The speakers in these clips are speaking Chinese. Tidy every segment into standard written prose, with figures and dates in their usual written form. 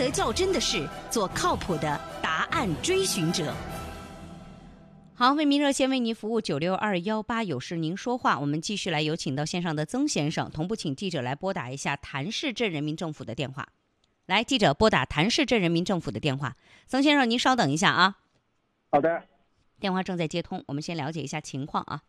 得较真的事，做靠谱的答案追寻者。好，为民热线为您服务96218，有事您说话。我们继续来有请到线上的曾先生，同步请记者来拨打一下谭市镇人民政府的电话。来，记者拨打谭市镇人民政府的电话。曾先生，您稍等一下啊。 好的， 电话正在接通，我们先了解一下情况啊。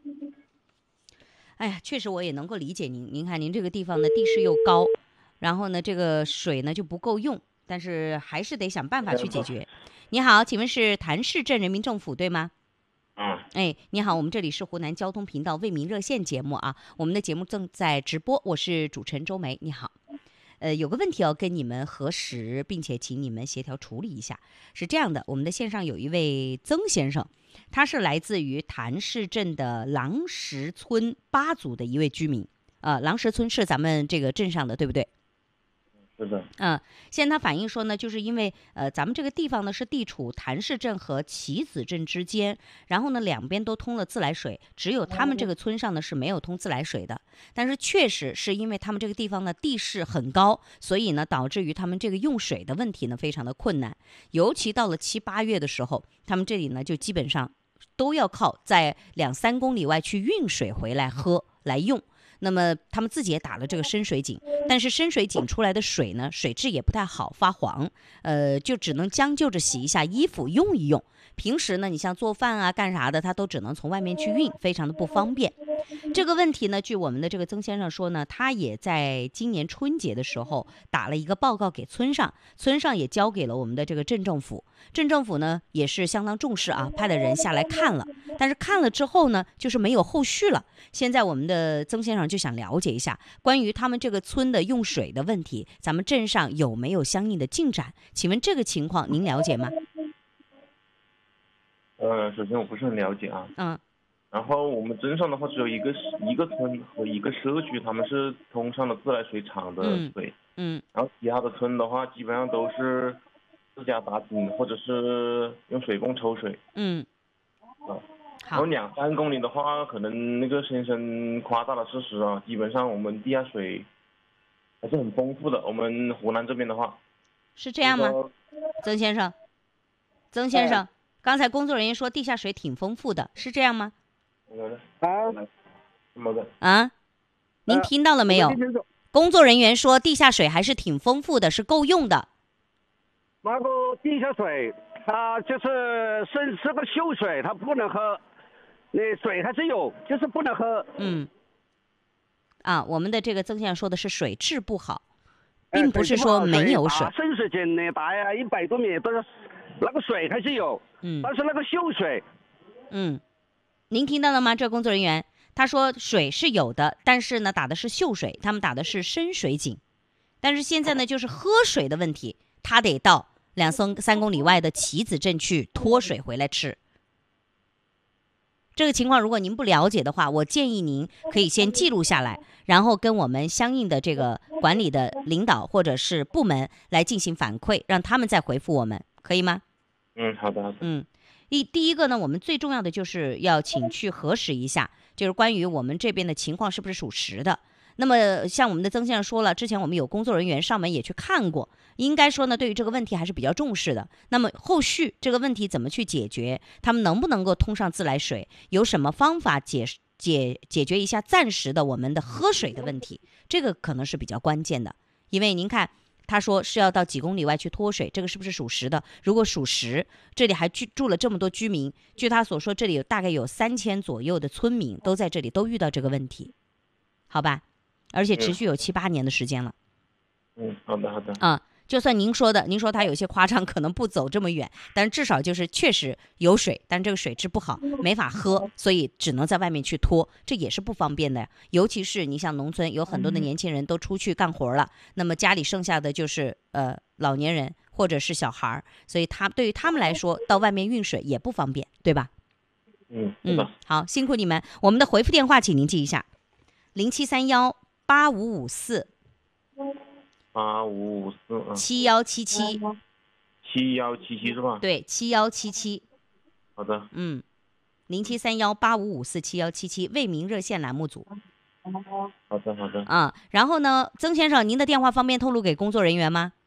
哎呀，确实我也能够理解您。您看您这个地方的地势又高，然后呢，这个水呢就不够用，但是还是得想办法去解决。你好，请问是谭市镇人民政府对吗？哎，你好，我们这里是湖南交通频道为民热线节目啊，我们的节目正在直播，我是主持人周梅。你好，有个问题要跟你们核实，并且请你们协调处理一下。是这样的，我们的线上有一位曾先生，他是来自于谭市镇的狼石村8组的一位居民。狼石村是咱们这个镇上的，对不对？ 是的。 现在他反映说呢，就是因为咱们这个地方呢是地处谭市镇和棋子镇之间，然后呢两边都通了自来水，只有他们这个村上呢是没有通自来水的。但是确实是因为他们这个地方呢地势很高，所以呢导致于他们这个用水的问题呢非常的困难，尤其到了7、8月的时候，他们这里呢就基本上都要靠在2、3公里外去运水回来喝来用。那么他们自己也打了这个深水井，但是深水井出来的水呢，水质也不太好，发黄，就只能将就着洗一下衣服用一用。平时呢，你像做饭啊、干啥的，他都只能从外面去运，非常的不方便。这个问题呢，据我们的这个曾先生说呢，他也在今年春节的时候打了一个报告给村上，村上也交给了我们的这个镇政府，镇政府呢也是相当重视啊，派的人下来看了，但是看了之后呢，就是没有后续了。现在我们的曾先生就想了解一下关于他们这个村的用水的问题，咱们镇上有没有相应的进展？请问这个情况您了解吗？ 首先我不是很了解啊。然后我们镇上的话只有一个村和一个社区，他们是通上了自来水厂的水。然后其他的村的话，基本上都是自家打井或者是用水泵抽水。然后2、3公里的话，可能那个先生夸大了事实啊。基本上我们地下水还是很丰富的。我们湖南这边的话， 是这样吗？曾先生，刚才工作人员说地下水挺丰富的，是这样吗？您听到了没有？工作人员说地下水还是挺丰富的，是够用的。 那个地下水它就是是个秀水，它不能喝，那水还是有，就是不能喝。 我们的这个曾先生说的是水质不好，并不是说没有水。 深水井呢，大呀100多米，都是那个水还是有，但是那个秀水。 您听到了吗？这工作人员他说水是有的，但是呢打的是秀水，他们打的是深水井。但是现在呢就是喝水的问题，他得到2、3公里外的棋子镇去拖水回来吃。这个情况如果您不了解的话，我建议您可以先记录下来，然后跟我们相应的这个管理的领导或者是部门来进行反馈，让他们再回复我们，可以吗？ 好的。 第一个呢，我们最重要的就是要请去核实一下，就是关于我们这边的情况是不是属实的。那么像我们的曾先生说了，之前我们有工作人员上门也去看过，应该说呢对于这个问题还是比较重视的。那么后续这个问题怎么去解决，他们能不能够通上自来水，有什么方法解决一下暂时的我们的喝水的问题，这个可能是比较关键的。因为您看他说是要到几公里外去拖水，这个是不是属实的？如果属实，这里还住了这么多居民，据他所说，这里大概有3000左右的村民都在这里都遇到这个问题，好吧？而且持续有7、8年的时间了。 好的。 就算您说他有些夸张，可能不走这么远，但是至少就是确实有水，但这个水质不好，没法喝，所以只能在外面去拖，这也是不方便的。尤其是你像农村有很多的年轻人都出去干活了，那么家里剩下的就是老年人或者是小孩，所以对于他们来说到外面运水也不方便，对吧？好，辛苦你们。我们的回复电话请您记一下：07318554。7177，7177 是吧？ 对，7177。 好的。 073185547177，为民热线栏目组。 好的。 然后呢，曾先生，您的电话方便透露给工作人员吗？